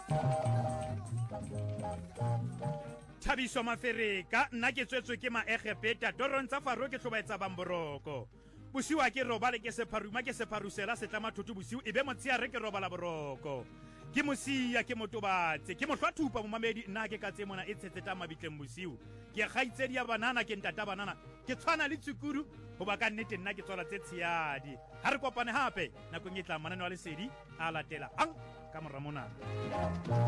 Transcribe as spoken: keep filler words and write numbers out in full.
Thabiso Mafereka nna ke tswetswe ke Maegepeta Toron tsa Faro ke hlobaetsa bamboroko bosiwa ke robale ke sepharuma ke sepharusela setlama thotho bosiu ebe motsiare ke robala boroko ke mosia ke motobatse ke mohlwathupa momamedi nna ke ka tse mona e tsetsetsa mabitleng bosiu ke gaitsedi ya banana ke ntata banana ke tshwana le tsukuru ho ba ka nnete nna ke tswala tse tshiadi ha re kopane hape nakong e tla manane wa lesedi a latela ang ka moramona.